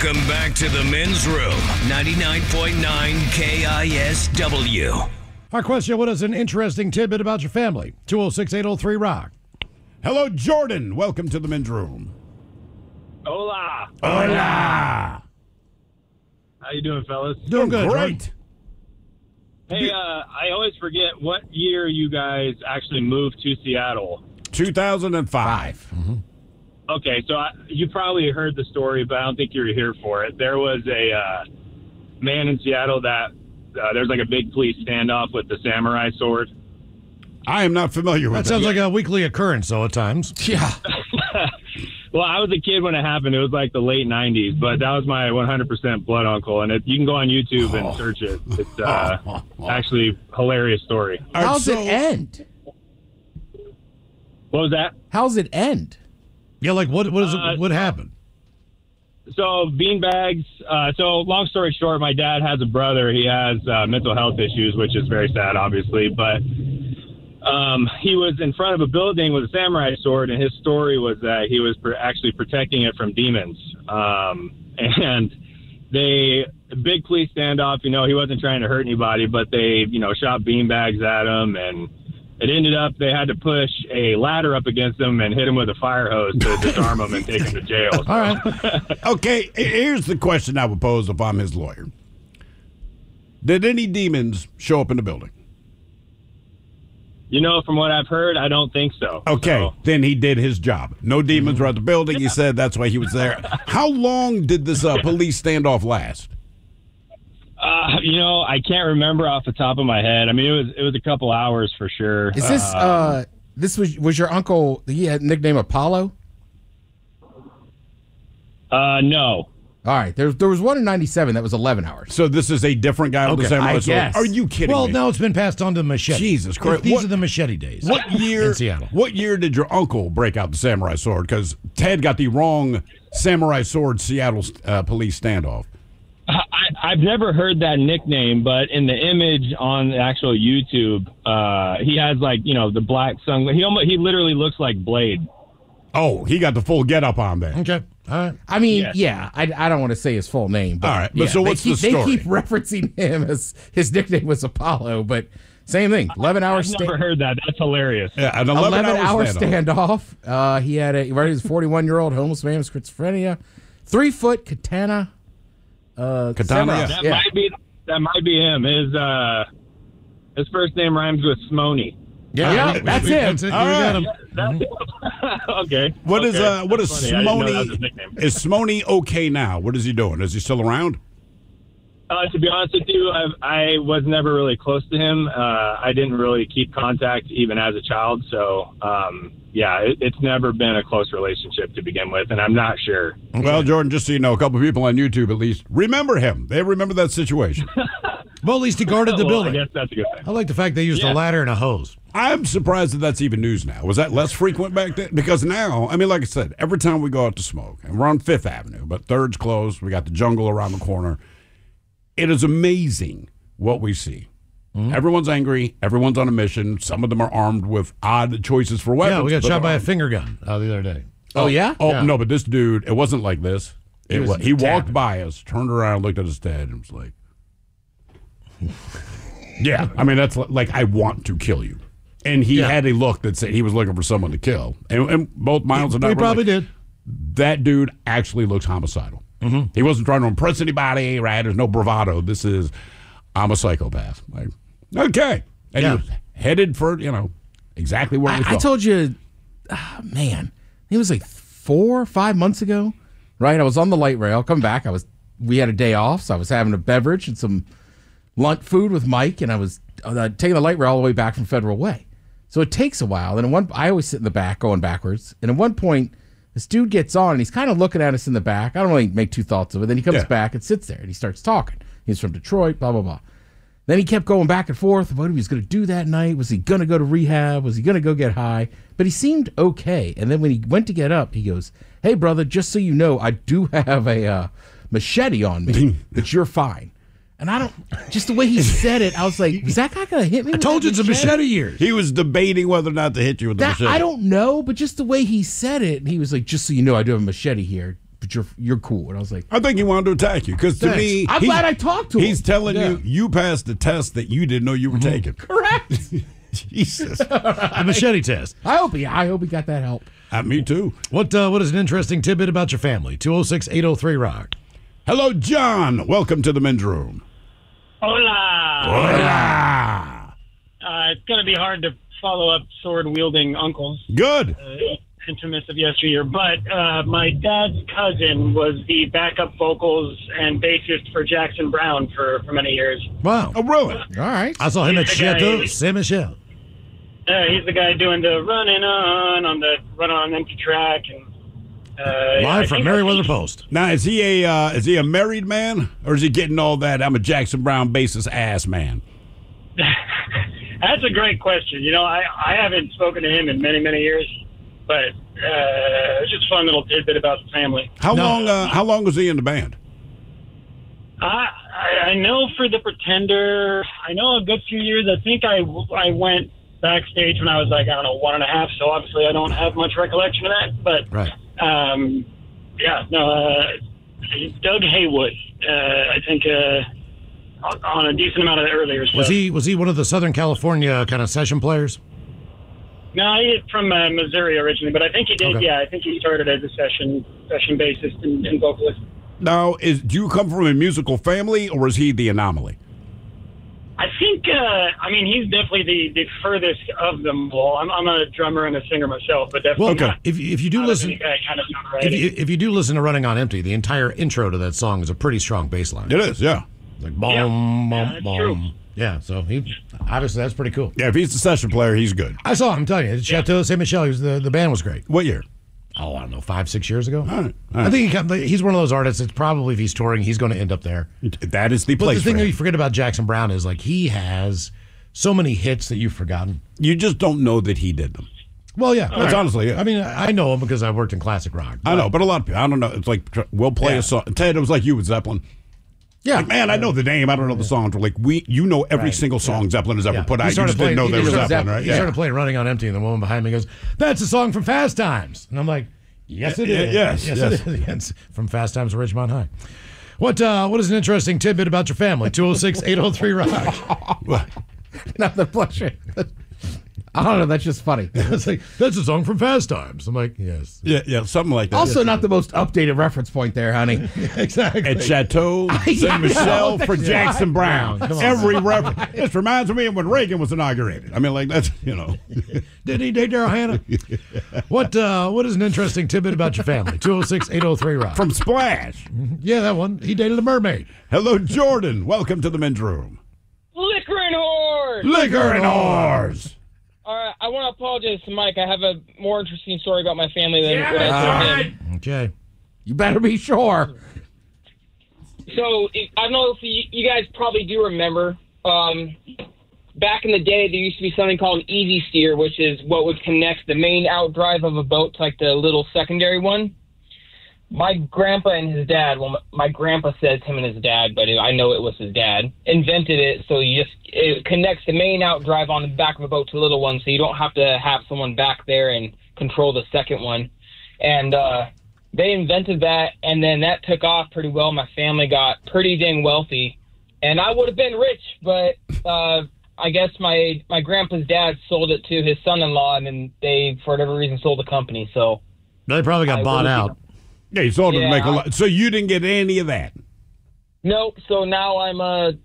Welcome back to the Men's Room, 99.9 KISW. Our question, what is an interesting tidbit about your family? 206-803-ROCK. Hello, Jordan. Welcome to the Men's Room. Hola. Hola. How you doing, fellas? Doing good. Great. Hey, I always forget what year you guys actually moved to Seattle. 2005. Okay, so you probably heard the story, but I don't think you were here for it. There was a man in Seattle that there's like a big police standoff with the samurai sword. I am not familiar with That sounds like a weekly occurrence, though, at times. Yeah. Well, I was a kid when it happened. It was like the late 90s, but that was my 100% blood uncle. And you can go on YouTube and search it. It's actually a hilarious story. How's it end? What was that? How's it end? Yeah, like what happened? So beanbags. So long story short, my dad has a brother. He has mental health issues, which is very sad, obviously. But he was in front of a building with a samurai sword, and his story was that he was actually protecting it from demons. And big police standoff. You know, he wasn't trying to hurt anybody, but they, shot beanbags at him, and it ended up they had to push a ladder up against him and hit him with a fire hose to disarm him and take him to jail. So. All right. Okay, here's the question I would pose if I'm his lawyer. Did any demons show up in the building? From what I've heard, I don't think so. Okay, then he did his job. No demons were at the building. He said that's why he was there. How long did this police standoff last? I can't remember off the top of my head. I mean, it was a couple hours for sure. Is this was your uncle? He had nickname Apollo. No. All right, there was one in '97 that was 11 hours. So this is a different guy with the samurai sword? guess. Are you kidding Well, me? now it's been passed on to the machete. Jesus Christ. These are the machete days. What year in Seattle? What year did your uncle break out the samurai sword? Because Ted got the wrong samurai sword Seattle police standoff. I've never heard that nickname, but in the image on the actual YouTube, he has the black sunglasses. He literally looks like Blade. Oh, he got the full get up on there. Okay. All right. I mean, I don't want to say his full name. But all right, but so what's the story? They keep referencing him as his nickname was Apollo, but same thing. 11 hours. I've never heard that. That's hilarious. Yeah, an 11-hour standoff. He had a 41-year-old homeless man with schizophrenia, 3-foot katana. Katana. Yeah. That might be him. His first name rhymes with Smony. Yeah, that's him. That's it. All right. That's Okay. What is Smony? Is Smony okay now? What is he doing? Is he still around? To be honest with you, I was never really close to him. I didn't really keep contact even as a child. So, it's never been a close relationship to begin with, and I'm not sure. Well, Jordan, just so you know, a couple of people on YouTube at least remember him. They remember that situation. Well, at least he guarded the building. I guess that's a good thing. I like the fact they used a ladder and a hose. I'm surprised that that's even news now. Was that less frequent back then? Because now, I mean, like I said, every time we go out to smoke, and we're on 5th Avenue, but 3rd's closed, we got the jungle around the corner. It is amazing what we see. Mm-hmm. Everyone's angry. Everyone's on a mission. Some of them are armed with odd choices for weapons. Yeah, we got shot by a finger gun the other day. Oh, yeah? Oh, no, but this dude, it wasn't like this. He walked by us, turned around, looked at his dad, and was like, yeah. I mean, that's like, I want to kill you. And he had a look that said he was looking for someone to kill. And both Miles and I we were probably like, did. That dude actually looks homicidal. Mm-hmm. He wasn't trying to impress anybody, right? There's no bravado. This is, I'm a psychopath. Like, okay. And he was headed for, exactly where we thought. I told you, man, it was like 4 or 5 months ago, right? I was on the light rail, coming back. We had a day off, so I was having a beverage and some lunch food with Mike, and I was taking the light rail all the way back from Federal Way. So it takes a while, and I always sit in the back going backwards, and at one point, this dude gets on, and he's kind of looking at us in the back. I don't really make two thoughts of it. Then he comes back and sits there, and he starts talking. He's from Detroit, blah, blah, blah. Then he kept going back and forth. What he was going to do that night? Was he going to go to rehab? Was he going to go get high? But he seemed okay. And then when he went to get up, he goes, hey, brother, just so you know, I do have a machete on me, but you're fine. And just the way he said it, I was like, is that guy going to hit me? I told you it's a machete years. He was debating whether or not to hit you with the machete. I don't know, but just the way he said it, he was like, just so you know, I do have a machete here. but you're cool. And I was like, I think he wanted to attack you because to Thanks. me, I'm glad I talked to him. He's telling Yeah. you passed the test that you didn't know you were taking. Correct. Jesus, The machete test. I hope he got that help. Me too. What is an interesting tidbit about your family? 206-803-ROCK. Hello, John. Welcome to the men's room. Hola. Hola. It's going to be hard to follow up sword-wielding uncles, Good. infamous of yesteryear. But my dad's cousin was the backup vocals and bassist for Jackson Brown for many years. Wow. Oh, really? All right. I saw him at He's the guy- Chateau Saint-Michel. He's the guy doing the running on the run on empty track and Live from Meriwether Post. Now, is he a married man, or is he getting all that I'm a Jackson Brown bassist ass man? That's a great question. You know, I haven't spoken to him in many years, but it's just a fun little tidbit about the family. How long was he in the band? I know for the Pretender, I know a good few years. I think I went backstage when I was like, I don't know, 1.5. So obviously I don't have much recollection of that. But Right. Doug Haywood, I think on a decent amount of the earlier stuff. Was he one of the Southern California kind of session players? No, he's from Missouri originally, but I think he did. Okay. Yeah, I think he started as a session bassist and vocalist. Now, do you come from a musical family, or is he the anomaly? I think, he's definitely the furthest of them all. I'm a drummer and a singer myself, but definitely Well, not, if you do not listen, any kind of notoriety. if you do listen to Running on Empty, the entire intro to that song is a pretty strong bass line. It is, yeah. Like boom, Yeah, boom, that's boom. true. Yeah, so he obviously that's pretty cool. Yeah, if he's the session player, he's good. I saw him. I'm telling you, at Chateau Saint Michel. The band was great. What year? Oh, I don't know, 5-6 years ago. All right. I think he's one of those artists that's probably, if he's touring, he's going to end up there. That is the But place the thing for that him. you forget about Jackson Brown is like he has so many hits that you've forgotten. You just don't know that he did them. Well, yeah, That's honestly it. I mean, I know him because I worked in classic rock. I know, but a lot of people, I don't know. It's like, we'll play a song. Ted, it was like you with Zeppelin. Yeah. Like, man, I know the name. I don't know the songs. Like, you know every single song Zeppelin has ever Yeah. put He out. You started just didn't know playing- they he were did Zeppelin, right? He started playing Running on Empty, and the woman behind me goes, "That's a song from Fast Times," and I'm like, "Yes, it is. Yes. it is. It's from Fast Times of Ridgemont High." What is an interesting tidbit about your family? 206-803-ROCK. Not the pleasure. I don't know. That's just funny. It's like, that's a song from Fast Times. I'm like, yes. Yeah, something like that. Also, not the most updated reference point there, honey. Exactly. At Chateau Yeah, Saint Michel for that's Jackson right. Brown. Come on. Every reference. This reminds me of when Reagan was inaugurated. I mean, like, that's, Did he date Daryl Hannah? What is an interesting tidbit about your family? 206-803-ROCK. From Splash. Yeah, that one. He dated a mermaid. Hello, Jordan. Welcome to the men's room. Liquor and whores! Liquor and whores. All right, I want to apologize to Mike. I have a more interesting story about my family than what I told him. Okay. You better be sure. So, I don't know if you guys probably do remember, back in the day, there used to be something called an easy steer, which is what would connect the main outdrive of a boat to, like, the little secondary one. My grandpa and his dad, well, my grandpa says him and his dad, but I know it was his dad, invented it so it connects the main outdrive on the back of a boat to the little one, so you don't have to have someone back there and control the second one. And they invented that, and then that took off pretty well. My family got pretty dang wealthy, and I would have been rich, but I guess my grandpa's dad sold it to his son-in-law, and then they, for whatever reason, sold the company. So They probably got bought out. Yeah, you sold it to Yeah, make a lot. So you didn't get any of that. Nope. So now I'm